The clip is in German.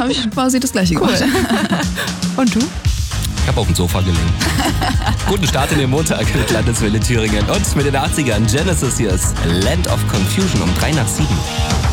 habe ich quasi das Gleiche gemacht. Und du? Ich habe auf dem Sofa gelegen. Guten Start in den Montag mit Landeswelle Thüringen. Und mit den 80ern Genesis, hier ist Land of Confusion um 3 nach 7.